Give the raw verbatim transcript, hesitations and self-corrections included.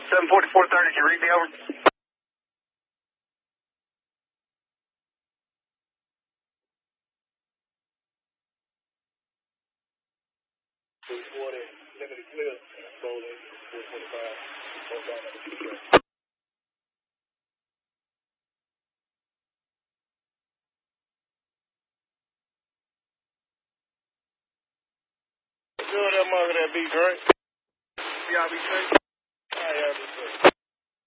seven forty-four thirty, can you read me over? two forty, limited clear, bowling, four twenty-five, four down number two. Good, that mother that beat, right? Y'all be safe? All right, y'all be safe.